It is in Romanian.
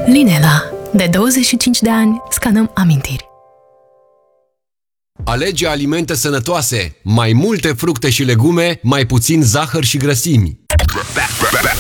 Linela. De 25 de ani, scanăm amintiri. Alege alimente sănătoase, mai multe fructe și legume, mai puțin zahăr și grăsimi.